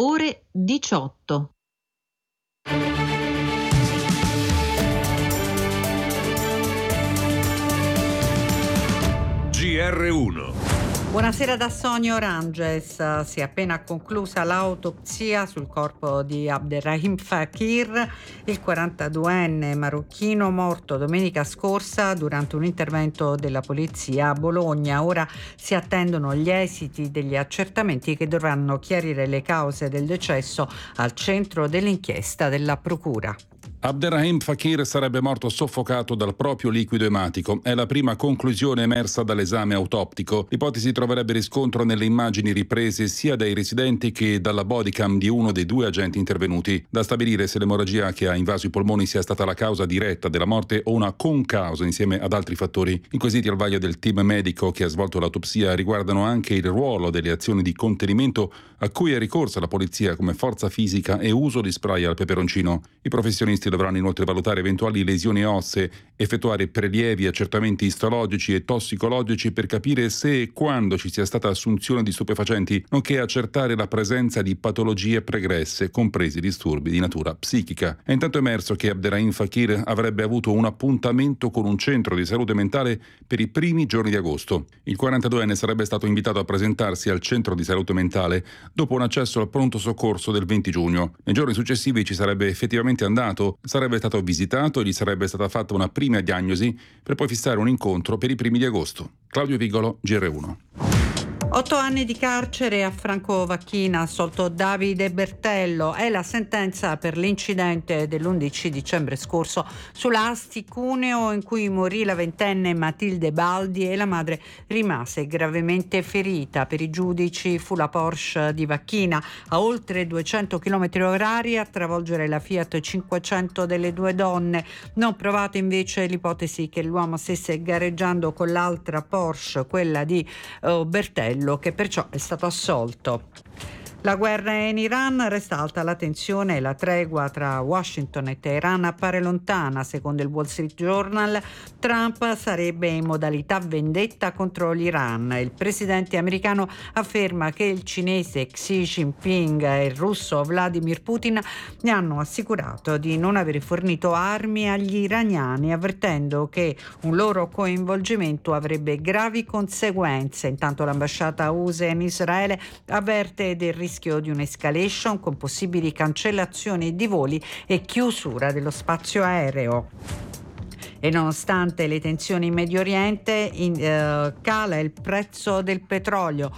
ore 18. GR1. Buonasera da Sonia Oranges. Si è appena conclusa l'autopsia sul corpo di Abderrahim Fakir, il 42enne marocchino morto domenica scorsa durante un intervento della polizia a Bologna. Ora si attendono gli esiti degli accertamenti che dovranno chiarire le cause del decesso al centro dell'inchiesta della procura. Abderrahim Fakir sarebbe morto soffocato dal proprio liquido ematico. È la prima conclusione emersa dall'esame autoptico. L'ipotesi troverebbe riscontro nelle immagini riprese sia dai residenti che dalla bodycam di uno dei due agenti intervenuti. Da stabilire se l'emorragia che ha invaso i polmoni sia stata la causa diretta della morte o una concausa insieme ad altri fattori. I quesiti al vaglio del team medico che ha svolto l'autopsia riguardano anche il ruolo delle azioni di contenimento a cui è ricorsa la polizia come forza fisica e uso di spray al peperoncino. I professionisti dovranno inoltre valutare eventuali lesioni ossee, effettuare prelievi, accertamenti istologici e tossicologici per capire se e quando ci sia stata assunzione di stupefacenti, nonché accertare la presenza di patologie pregresse, compresi disturbi di natura psichica. È intanto emerso che Abderrahim Fakir avrebbe avuto un appuntamento con un centro di salute mentale per i primi giorni di agosto. Il 42enne sarebbe stato invitato a presentarsi al centro di salute mentale dopo un accesso al pronto soccorso del 20 giugno. Nei giorni successivi ci sarebbe effettivamente andato, sarebbe stato visitato e gli sarebbe stata fatta una prima diagnosi per poi fissare un incontro per i primi di agosto. Claudio Vigolo, GR1. 8 anni di carcere a Franco Vacchina, assolto Davide Bertello. È la sentenza per l'incidente dell'11 dicembre scorso sulla Asti Cuneo, in cui morì la ventenne Matilde Baldi e la madre rimase gravemente ferita. Per i giudici fu la Porsche di Vacchina a oltre 200 km/h a travolgere la Fiat 500 delle due donne. Non provata invece l'ipotesi che l'uomo stesse gareggiando con l'altra Porsche, quella di Bertello, che perciò è stato assolto. La guerra in Iran, resta alta la tensione e la tregua tra Washington e Teheran appare lontana. Secondo il Wall Street Journal, Trump sarebbe in modalità vendetta contro l'Iran. Il presidente americano afferma che il cinese Xi Jinping e il russo Vladimir Putin gli hanno assicurato di non aver fornito armi agli iraniani, avvertendo che un loro coinvolgimento avrebbe gravi conseguenze. Intanto l'ambasciata USA in Israele avverte del rischio di un'escalation con possibili cancellazioni di voli e chiusura dello spazio aereo. E nonostante le tensioni in Medio Oriente, cala il prezzo del petrolio,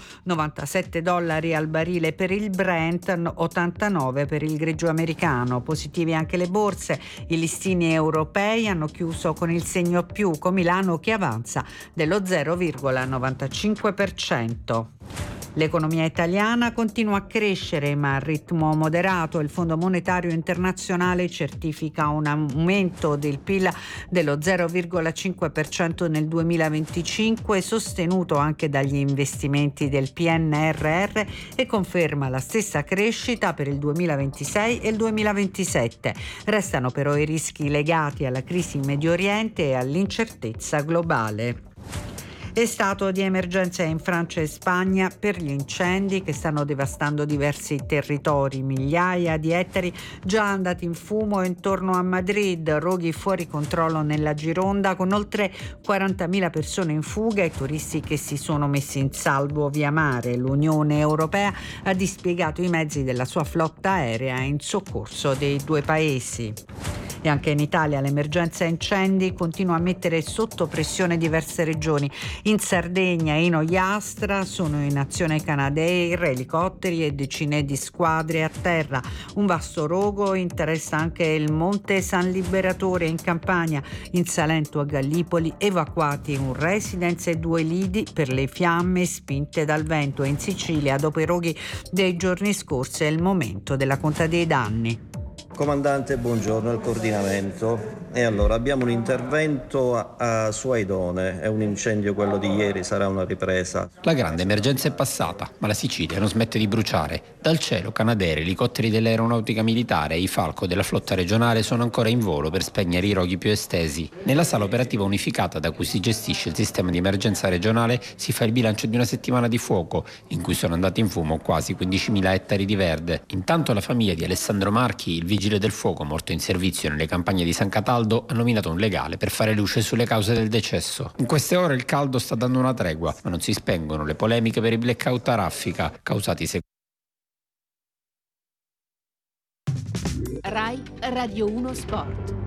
$97 al barile per il Brent, 89 per il greggio americano. Positivi anche le borse, i listini europei hanno chiuso con il segno più, con Milano che avanza dello 0,95%. L'economia italiana continua a crescere, ma a ritmo moderato. Il Fondo Monetario Internazionale certifica un aumento del PIL dello 0,5% nel 2025, sostenuto anche dagli investimenti del PNRR, e conferma la stessa crescita per il 2026 e il 2027. Restano però i rischi legati alla crisi in Medio Oriente e all'incertezza globale. È stato di emergenza in Francia e Spagna per gli incendi che stanno devastando diversi territori, migliaia di ettari già andati in fumo intorno a Madrid, roghi fuori controllo nella Gironda con oltre 40.000 persone in fuga e turisti che si sono messi in salvo via mare. L'Unione Europea ha dispiegato i mezzi della sua flotta aerea in soccorso dei due paesi. E anche in Italia l'emergenza incendi continua a mettere sotto pressione diverse regioni. In Sardegna e in Ogliastra sono in azione Canadair, elicotteri e decine di squadre a terra. Un vasto rogo interessa anche il Monte San Liberatore in Campania. In Salento a Gallipoli evacuati un residence e 2 lidi per le fiamme spinte dal vento. E in Sicilia, dopo i roghi dei giorni scorsi, è il momento della conta dei danni. Comandante, buongiorno, al coordinamento. E allora abbiamo un intervento su Aidone, è un incendio quello di ieri, sarà una ripresa. La grande emergenza è passata, ma la Sicilia non smette di bruciare. Dal cielo Canadair, elicotteri dell'aeronautica militare e i Falco della flotta regionale sono ancora in volo per spegnere i roghi più estesi. Nella sala operativa unificata da cui si gestisce il sistema di emergenza regionale si fa il bilancio di una settimana di fuoco, in cui sono andati in fumo quasi 15.000 ettari di verde. Intanto la famiglia di Alessandro Marchi, il vigile del fuoco morto in servizio nelle campagne di San Cataldo, ha nominato un legale per fare luce sulle cause del decesso. In queste ore il caldo sta dando una tregua, ma non si spengono le polemiche per i blackout a raffica causati Rai Radio 1 Sport.